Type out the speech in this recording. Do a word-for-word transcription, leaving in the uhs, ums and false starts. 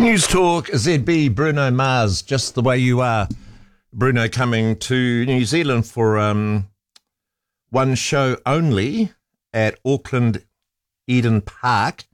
News Talk Z B, Bruno Mars, Just the Way You Are. Bruno coming to New Zealand for um, one show only at Auckland Eden Park